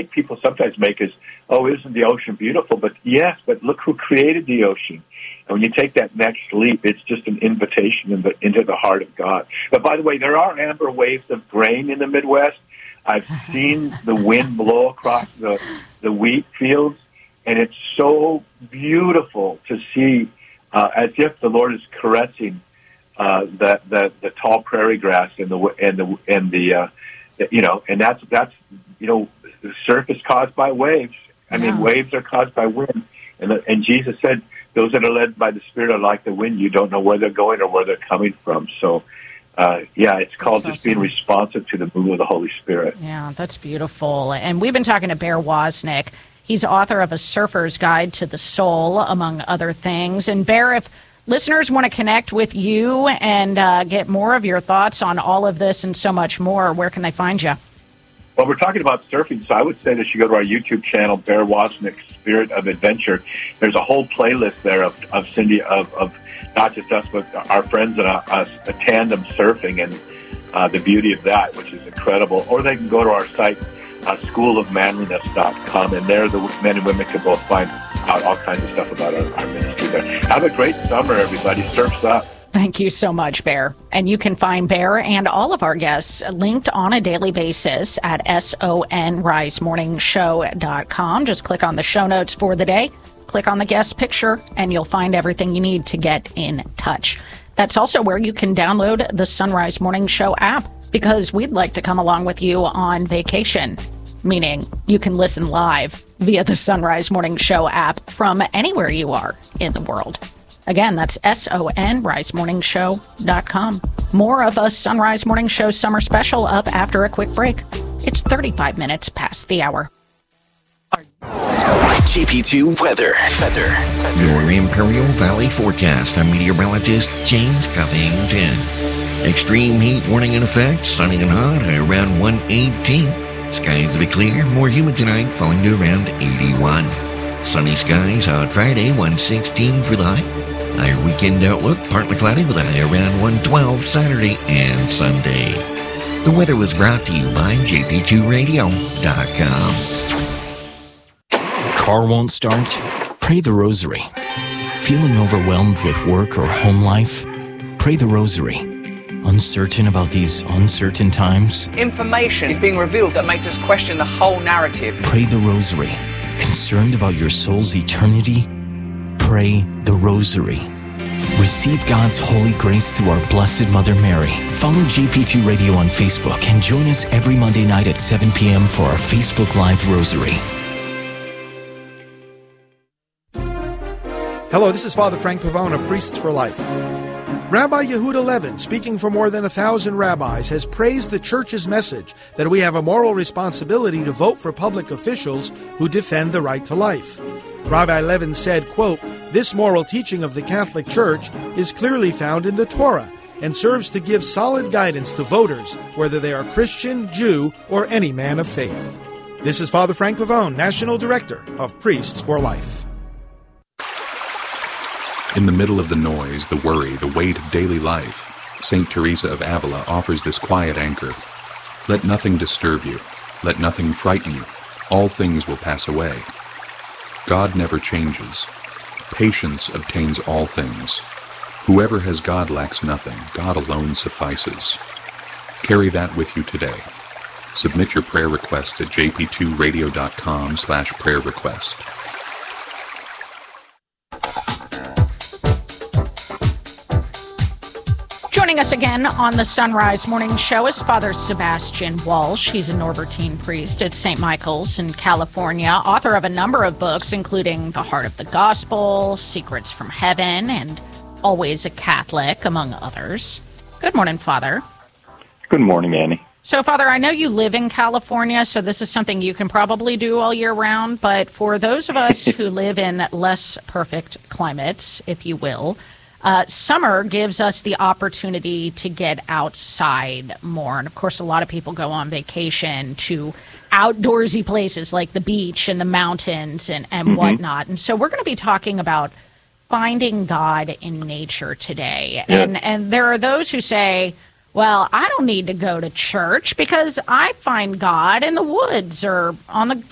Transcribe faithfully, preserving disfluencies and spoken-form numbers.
mistake people sometimes make is, oh, isn't the ocean beautiful? But yes, but look who created the ocean. And when you take that next leap, it's just an invitation in the, into the heart of God. But by the way, there are amber waves of grain in the Midwest. I've seen the wind blow across the, the wheat fields, and it's so beautiful to see, uh, as if the Lord is caressing uh, the, the the tall prairie grass and the and the and the uh, you know, and that's that's you know, the surf is caused by waves. I mean, yeah. Waves are caused by wind, and the, and Jesus said, "Those that are led by the Spirit are like the wind. You don't know where they're going or where they're coming from." So. Uh, yeah, it's called that's just awesome. Being responsive to the move of the Holy Spirit. Yeah, that's beautiful. And we've been talking to Bear Wozniak. He's author of A Surfer's Guide to the Soul, among other things. And Bear, if listeners want to connect with you and uh, get more of your thoughts on all of this and so much more, where can they find you? Well, we're talking about surfing, so I would say they should go to our YouTube channel, Bear Wozniak Spirit of Adventure. There's a whole playlist there of, of Cindy, of, of not just us, but our friends and us, a tandem surfing, and uh, the beauty of that, which is incredible. Or they can go to our site, uh, school of manliness dot com, and there the men and women can both find out all kinds of stuff about our, our ministry there. Have a great summer, everybody. Surf's up. Thank you so much, Bear. And you can find Bear and all of our guests linked on a daily basis at son rise morning show dot com. Just click on the show notes for the day. Click on the guest picture, and you'll find everything you need to get in touch. That's also where you can download the Sunrise Morning Show app, because we'd like to come along with you on vacation, meaning you can listen live via the Sunrise Morning Show app from anywhere you are in the world. Again, that's son rise morning show dot com. More of a Sunrise Morning Show summer special up after a quick break. It's thirty-five minutes past the hour. G P two weather. Weather. Your Imperial Valley forecast. I'm meteorologist James Covington. Extreme heat warning in effect. Sunny and hot around one eighteen. Skies will be clear. More humid tonight, falling to around eighty-one. Sunny skies on Friday, one sixteen for the high. Higher weekend outlook, partly cloudy with a high around one twelve Saturday and Sunday. The weather was brought to you by J P two radio dot com. Car won't start? Pray the Rosary. Feeling overwhelmed with work or home life? Pray the Rosary. Uncertain about these uncertain times? Information is being revealed that makes us question the whole narrative. Pray the Rosary. Concerned about your soul's eternity? Pray the Rosary. Receive God's holy grace through our Blessed Mother Mary. Follow G P two Radio on Facebook and join us every Monday night at seven p.m. for our Facebook Live Rosary. Hello, this is Father Frank Pavone of Priests for Life. Rabbi Yehuda Levin, speaking for more than a thousand rabbis, has praised the Church's message that we have a moral responsibility to vote for public officials who defend the right to life. Rabbi Levin said, quote, "This moral teaching of the Catholic Church is clearly found in the Torah and serves to give solid guidance to voters, whether they are Christian, Jew, or any man of faith." This is Father Frank Pavone, National Director of Priests for Life. In the middle of the noise, the worry, the weight of daily life, Saint Teresa of Avila offers this quiet anchor. Let nothing disturb you. Let nothing frighten you. All things will pass away. God never changes. Patience obtains all things. Whoever has God lacks nothing. God alone suffices. Carry that with you today. Submit your prayer request at j p two radio dot com slash prayer request. Joining us again on the Sunrise Morning Show is Father Sebastian Walsh. He's a Norbertine priest at Saint Michael's in California, author of a number of books, including The Heart of the Gospel, Secrets from Heaven, and Always a Catholic, among others. Good morning, Father. Good morning, Annie. So, Father, I know you live in California, so this is something you can probably do all year round, but for those of us who live in less perfect climates, if you will, Uh, summer gives us the opportunity to get outside more. And, of course, a lot of people go on vacation to outdoorsy places like the beach and the mountains and, and mm-hmm. whatnot. And so we're going to be talking about finding God in nature today. Yeah. And, and there are those who say, well, I don't need to go to church because I find God in the woods or on the